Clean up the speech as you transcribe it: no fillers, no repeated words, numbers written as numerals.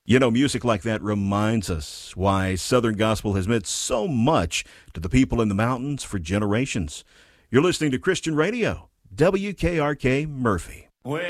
You know, music like that reminds us why Southern Gospel has meant so much to the people in the mountains for generations. You're listening to Christian Radio, WKRK Murphy.